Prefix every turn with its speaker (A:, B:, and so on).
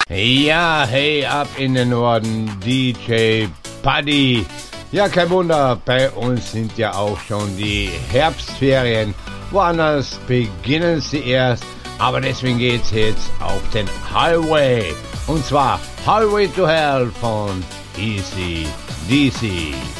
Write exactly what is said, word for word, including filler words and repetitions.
A: Ja, hey, ab in den Norden, D J Buddy. Ja, kein Wunder, bei uns sind ja auch schon die Herbstferien. Woanders beginnen sie erst, aber deswegen geht's jetzt auf den Highway. Und zwar Highway to Hell von Easy D C.